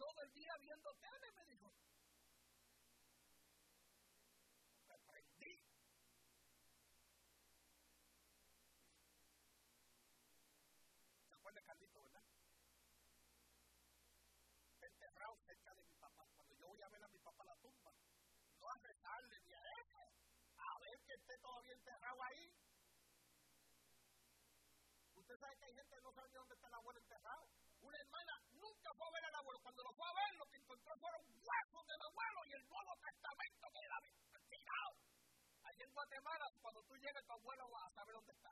todo el día viendo tele, me dijo. Me prendí. ¿Se acuerda de Carlito, verdad? Enterrado cerca de mi papá. Cuando yo voy a ver a mi papá a la tumba, no a rezarle ni a eso, a ver que esté todavía enterrado ahí. Usted sabe que hay gente que no sabe dónde está el abuelo enterrado. Una hermana nunca fue a ver al abuelo. Cuando lo fue a ver, lo que encontró fueron huesos del abuelo y el Nuevo Testamento que era tirado. Allí en Guatemala, cuando tú llegas, tu abuelo va a saber dónde está.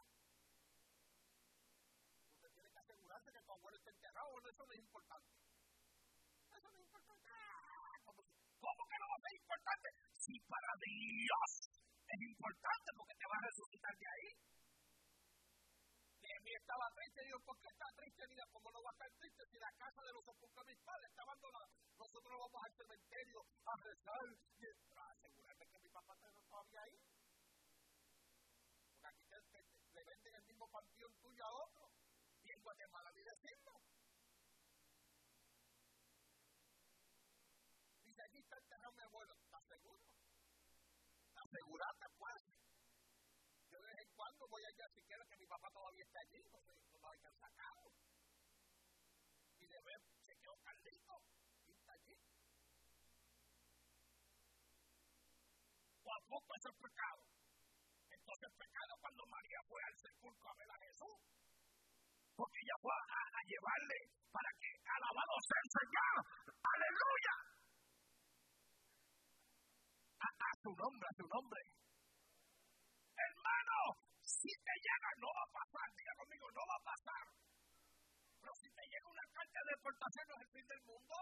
Usted tiene que asegurarse que tu abuelo esté enterrado. Eso no es importante. Eso no es importante. ¿Cómo que no va a ser importante? Si para Dios es importante, porque te va a resucitar de ahí. Nehemías estaba triste, dijo, ¿por qué está triste? Mira, ¿cómo no va a estar triste si la casa de los sepulcros de mis padres está abandonada? Nosotros vamos al cementerio a rezar y para asegurarme que mi papá está todavía ahí. Porque aquí le venden el mismo panteón tuyo a otro. Y en Guatemala ni decirlo. Dice, allí está enterrado mi abuelo. ¿Estás seguro? Asegúrate, pues. Yo de vez en cuando voy allá si quiero que mi papá todavía esté allí, no lo hay que sacar. Y de ver, se quedó Carlito y está allí. ¿O a poco eso es pecado? Entonces es pecado cuando María fue al sepulcro a ver a Jesús. Porque ella fue a llevarle para que alabado sea el Señor. ¡Aleluya! A su nombre, a su nombre. Hermano, si te llega, no va a pasar. Diga conmigo, no va a pasar. Pero si te llega una carta de deportación, ¿no es el fin del mundo?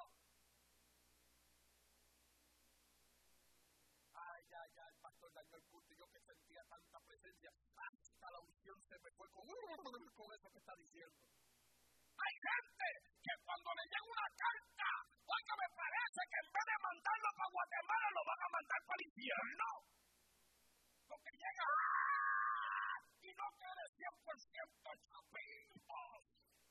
Ay, ya, el pastor dañó el culto. Yo que sentía tanta presencia, hasta la unción se me fue con eso que está diciendo. Hay gente que cuando le llega una carta, oiga, me parece que en vez de mandarlo para Guatemala, lo van a mandar para el infierno. Porque llega y no quiere 100% chapitos.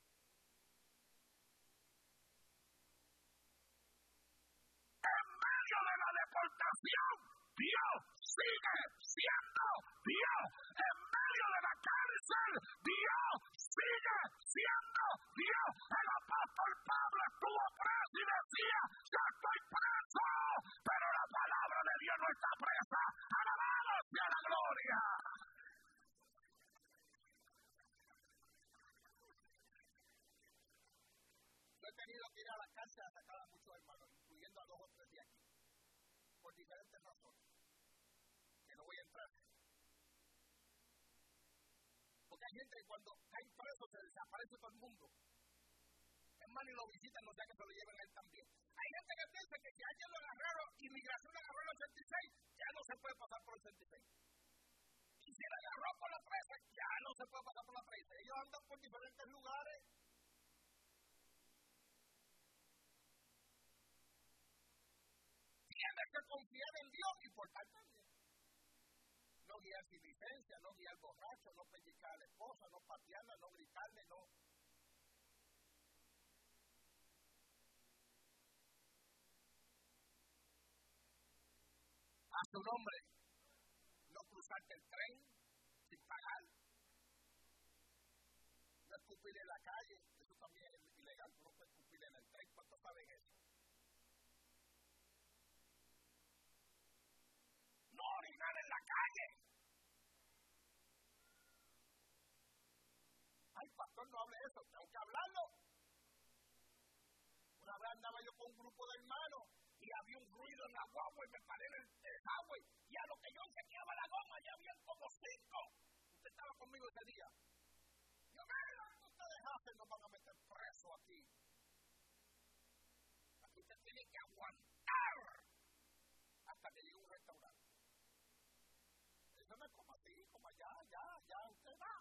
En medio de la deportación, Dios sigue siendo Dios. En medio de la cárcel, Dios sigue siendo Dios. El apóstol Pablo estuvo preso y decía, yo estoy preso, pero la palabra de Dios no está presa. ¡Alabado sea la gloria! Yo he tenido que ir a la cárcel a sacar a muchos hermanos, incluyendo a 2 o 3 de aquí, por diferentes razones, que no voy a entrar. Porque hay gente que cuando cae preso se desaparece todo el mundo. Hermano, y lo visitan, no sea que se lo lleven a él también. Hay gente que piensa que si alguien lo agarraron, inmigración lo agarró en el 86, ya no se puede pasar por el 86. Y si lo agarró por la presa, ya no se puede pasar por la presa. Ellos andan por diferentes lugares. Tienes que confiar en Dios y portarte bien. No guiar sin licencia, no guiar borracho, no pellizcar a la esposa, no patearla, no gritarle, no. A su nombre, no cruzarte el tren sin pagar, no escupir en la calle, eso también es ilegal, tú no puedes escupir en el tren. ¿Cuántos saben eso? No orinar en la calle. Ay, pastor, no hable de eso, tengo que hablarlo. Una vez andaba yo con un grupo de hermanos y había un ruido en la guagua y me paré en el highway y a lo que yo enseñaba la goma ya habían como 5. Usted estaba conmigo ese día. Yo, mira, ustedes hacen, nos van a meter preso aquí. Aquí usted tiene que aguantar hasta que llegue a un restaurante. Eso no es como así, como allá, usted va.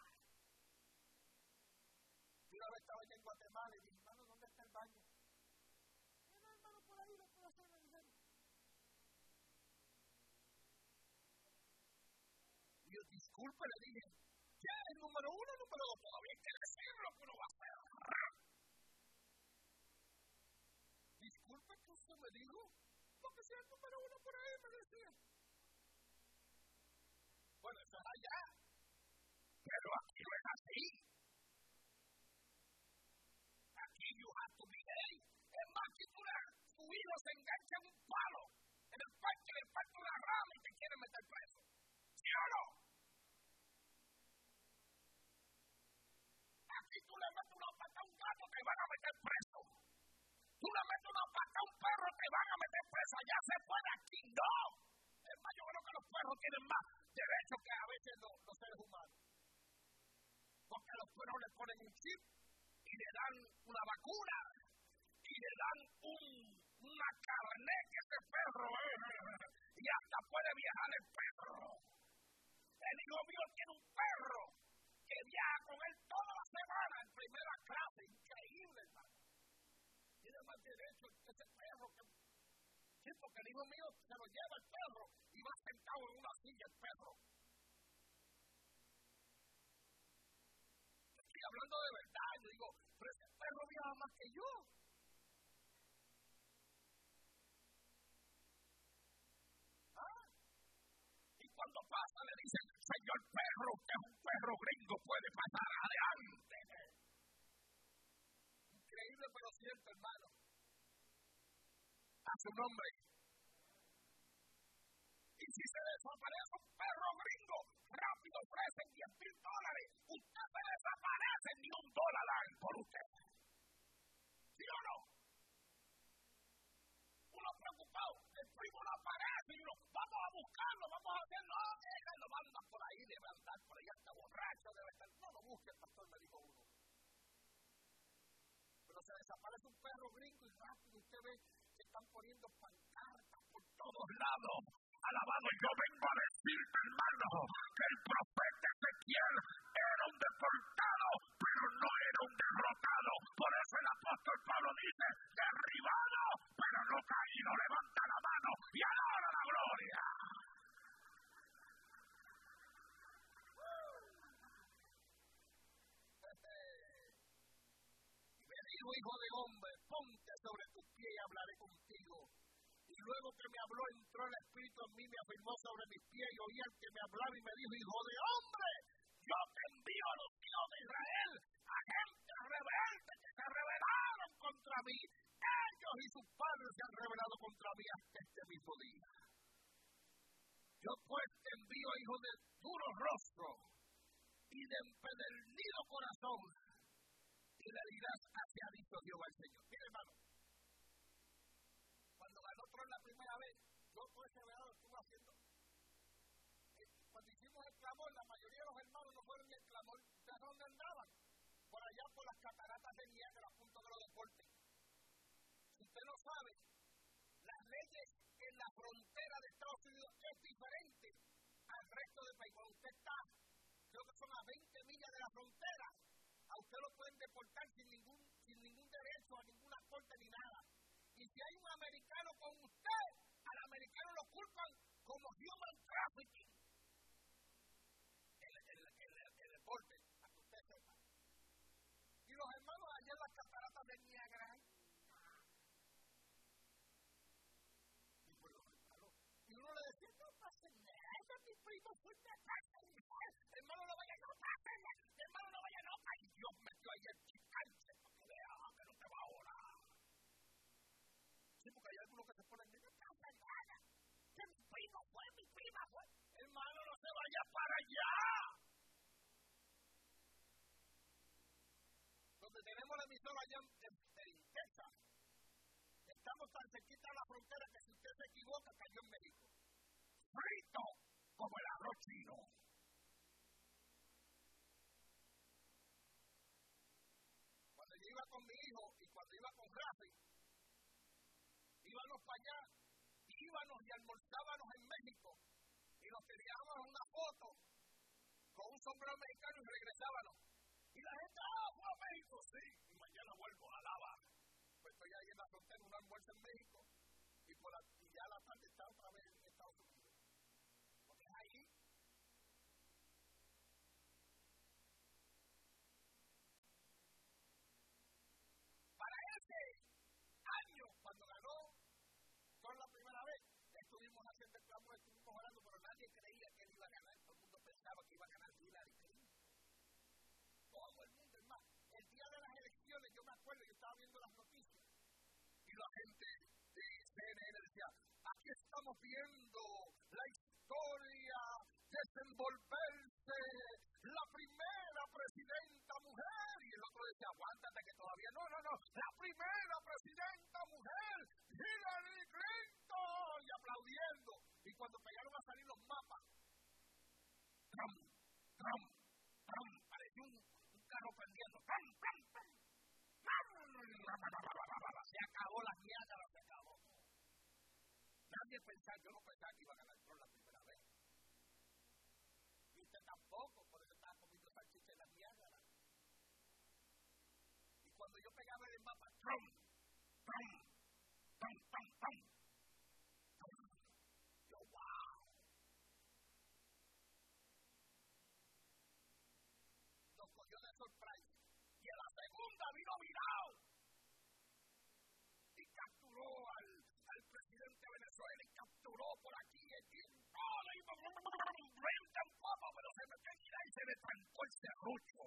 Y una vez estaba allá en Guatemala y dije, hermano, ¿dónde está el baño? Mira, hermano, por ahí lo puedo hacer, me dijeron. Y yo, disculpe, le dije, ¿qué es el número 1, número 2? Todavía hay que decir lo que uno va a hacer. Si tú le metes una pata a un gato, te van a meter preso. Tú le metes una pata a un perro, te van a meter preso. Allá se fue de aquí, no. Es más, yo creo que los perros tienen más derechos que a veces los seres humanos. Porque a los perros les ponen un chip y le dan una vacuna y le dan una carne que ese perro y hasta puede viajar el perro. El hijo mío tiene un perro que viaja con él toda la semana en primera clase. Increíble, hermano. Tiene más derecho que ese perro. Sí, porque el hijo mío se lo lleva el perro y va sentado en una silla el perro. Estoy hablando de verdad. Yo digo, pero ese perro viaja más que yo. Cuando pasa le dicen, señor perro, usted es un perro gringo, puede pasar adelante. Increíble pero cierto, hermano. A su nombre. Y si se desaparece un perro gringo, rápido ofrecen $10,000. Usted se desaparece, ni $1 por usted. ¿Sí o no? Uno preocupado, el primo no aparece y uno, vamos a buscarlo, vamos a hacerlo, lo mandan por ahí, debe andar por ahí hasta borracho, debe estar, no lo busque, el pastor me dijo uno. Pero se desaparece un perro gringo y rápido usted ve que están poniendo pancartas por todos lados. Alabado, yo vengo a decirte, hermano, que el profeta Ezequiel era un deportado, pero no era un derrotado. Por eso el apóstol Pablo dice, derribado, pero no caído, levanta la mano y adora la gloria. Y me dijo, hijo de hombre, ponte sobre tus pies y hablaré contigo. Y luego que me habló, entró el Espíritu en mí, me afirmó sobre mis pies y oí al que me hablaba y me dijo, hijo de hombre, yo te envío a los hijos de Israel, a gente rebelde que se rebelaron contra mí. Ellos y sus padres se han rebelado contra mí hasta este mismo día. Yo pues te envío, hijo de duro rostro y de empedernido corazón, y le dirás, así ha dicho Jehová el Señor. Mire, hermano, cuando ganó Trump la primera vez, yo por ese verano estuve haciendo. Cuando hicimos el clamor, la mayoría de los hermanos no fueron ni el clamor. ¿Ustedes dónde andaban? Por allá por las cataratas de Niágara, a punto de los deportes. Si usted no sabe, las leyes en la frontera de Estados Unidos es diferente al resto del país. Cuando usted está, creo que son a 20 millas de la frontera, a usted lo pueden deportar sin ningún derecho a ninguna corte ni nada. Y si hay un americano con usted, al americano lo culpan como human trafficking. El deporte, para que usted sepa. Y los hermanos allá en las cataratas de Niágara. Y uno le decía, no pasa nada, mi primo fue una casa. Hermano, no vaya, no pasa nada. Hermano, no vaya, no pasa. Y Dios metió ahí el chicanche para que vea que no te va a orar. Sí, porque hay algunos que se ponen, no pasa nada. Que mi primo fue, mi prima fue. Hermano, no se vaya para allá. Donde tenemos la emisora allá en Texas. Estamos tan cerquita de la frontera que si usted se equivoca, cayó en México. Frito como el arroz chino. Cuando yo iba con mi hijo y cuando iba con Rafi, íbamos para allá, íbamos y almorzábamos en México y nos tirábamos una foto con un sombrero mexicano y regresábamos. Y la gente, fue a México, sí, y mañana vuelvo a Lava. Pues estoy ahí en la frontera, un almuerzo en México y ya a la tarde está otra vez en Estados Unidos. Porque es ahí. Para ese año, cuando ganó por la primera vez, estuvimos haciendo el clamor, estuvimos orando, pero nadie creía que él iba a ganar. Todo el mundo pensaba que iba a ganar Hillary Clinton. Todo el mundo, es más, el día de las elecciones, yo me acuerdo, yo estaba viendo las noticias y la gente de CNN decía, aquí estamos viendo la historia desenvolverse, la primera presidenta mujer, y el Se acabó las Niágara, se acabó. Nadie pensaba, yo no pensaba que iba a ganar Trump la primera vez. Y usted tampoco, por eso estaba comiendo salchicha en las Niágara. Y cuando yo pegaba el mapa, Trump, yo, wow. Nos cogió de sorpresa. Y en la segunda vino virado. Y capturó al presidente de Venezuela y capturó por aquí todo y frente un poco, pero se metió en Irak y se le trancó el serrucho.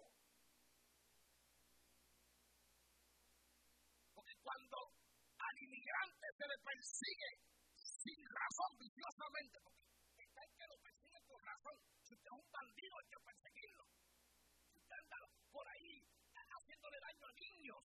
Porque cuando al inmigrante se le persigue sin razón, viciosamente, porque está el que lo persigue por razón. Si usted es un bandido, hay que perseguirlo. Si usted anda por ahí haciéndole daño a niños.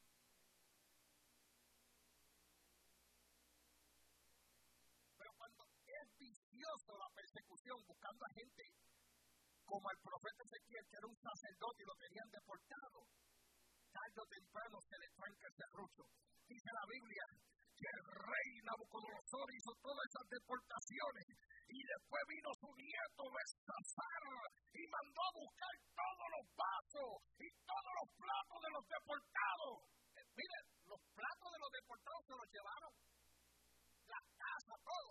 Pero cuando es vicioso la persecución, buscando a gente como el profeta Ezequiel, que era un sacerdote y lo tenían deportado, tarde o temprano se le tranca el serrucho. Dice la Biblia que el rey Nabucodonosor hizo todas esas deportaciones y después vino su nieto Belsasar y mandó a buscar todos los vasos y todos los platos de los deportados. Miren, los platos de los deportados se los llevaron, la casa, todo.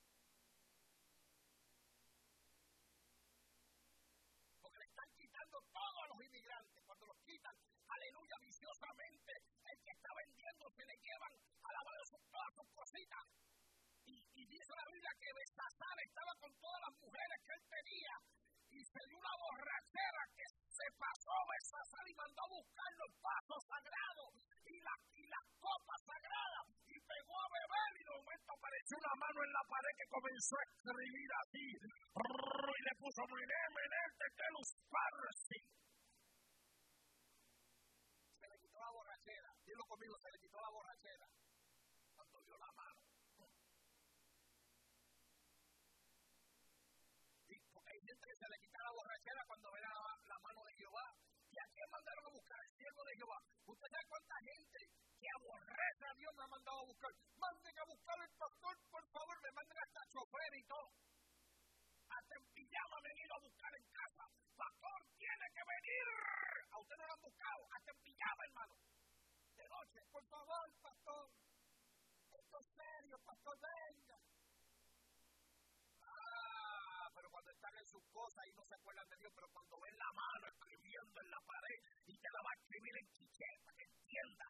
Porque le están quitando todo a los inmigrantes. Cuando los quitan, aleluya, viciosamente, el que está vendiendo se le llevan a la mano todas sus cositas. Y dice la Biblia que Belsasar estaba con todas las mujeres que él tenía y se dio una borrachera que se pasó Belsasar y mandó a buscar los vasos sagrados y las copas sagradas y pegó a beber y de momento apareció una mano en la pared que comenzó a escribir así y le puso menete que los parsi. Se le quitó la borrachera, dilo conmigo, se le quitó la borrachera cuando vio la mano. Hay gente que se le quita la borrachera cuando ve la mano de Jehová. ¿Y a quién mandaron a buscar? El siervo de Jehová. ¿Usted sabe cuánta gente que aborrece a Dios me ha mandado a buscar? Manden a buscar al pastor, por favor, me manden hasta chofer y todo. Hasta en pijama me han ido a buscar en casa. Pastor, tiene que venir. A usted no lo han buscado, hasta en pijama, hermano. De noche, por favor, pastor. Esto es serio, pastor, venga. Pero cuando están en sus cosas y no se acuerdan de Dios, pero cuando ven la mano escribiendo en la pared y te la va a escribir en quiché para que entienda.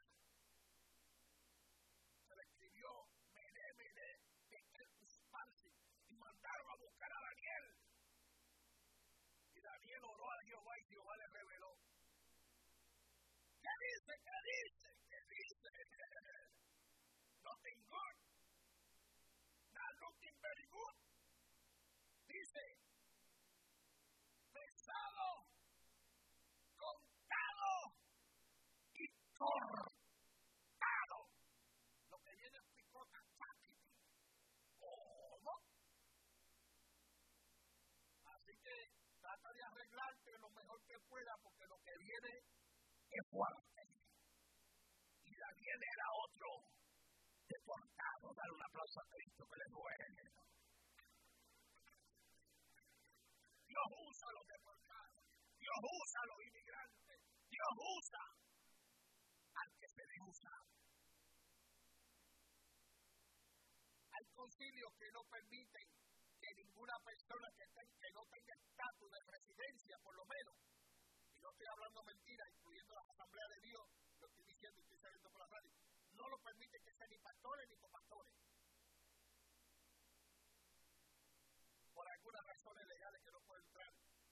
Se le escribió Mene, Tekel Usparsi y mandaron a buscar a Daniel. Y Daniel oró a Jehová y Jehová le reveló. ¿Qué dice? ¿Qué dice? ¿Qué dice? Nothing good. Not looking very good. Dice, pesado, contado y cortado. Lo que viene es picota, cháquiti. ¿Cómo? Así que trata de arreglarte lo mejor que pueda porque lo que viene es fuerte. Y Daniel era otro deportado. Dale un aplauso a Cristo que le duele. Dios usa a los deportados, Dios usa a los inmigrantes, Dios usa al que se le usa. Hay concilios que no permiten que ninguna persona que no tenga estatus de residencia, por lo menos, y no estoy hablando mentiras, incluyendo la Asamblea de Dios, lo estoy diciendo y estoy saliendo por la radio, no lo permiten que sean ni pastores ni copastores. Por algunas razones legales que no pueden entrar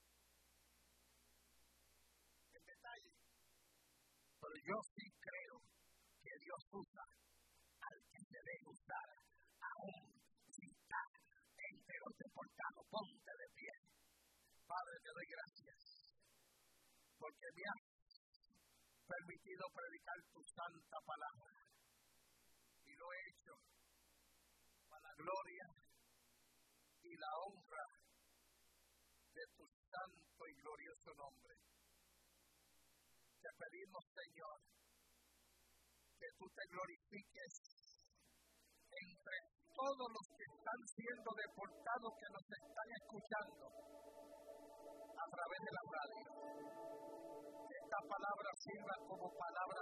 en detalle. Pero yo sí creo que Dios usa al que se debe usar, aún si está entre los deportados. Ponte de pie. Padre, te doy gracias, porque me has permitido predicar tu santa palabra. Y lo he hecho para la gloria y la honra de tu santo y glorioso nombre. Te pedimos, Señor, que que tú te glorifiques entre todos los que están siendo deportados, que nos están escuchando a través de la radio. Que esta palabra sirva como palabra